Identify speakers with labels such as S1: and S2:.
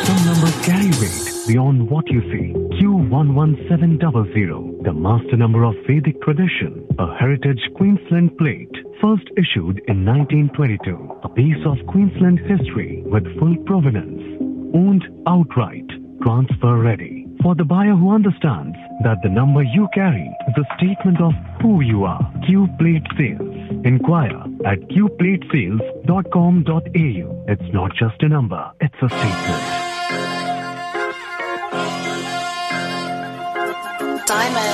S1: Some numbers carry weight beyond what you see. Q11700, the master number of Vedic tradition, a heritage Queensland plate, first issued in 1922. A piece of Queensland history with full provenance, owned outright, transfer ready. For the buyer who understands that the number you carry is a statement of who you are. Q Plate Sales. Inquire at qplatesales.com.au. It's not just a number, it's a statement.
S2: Diamond.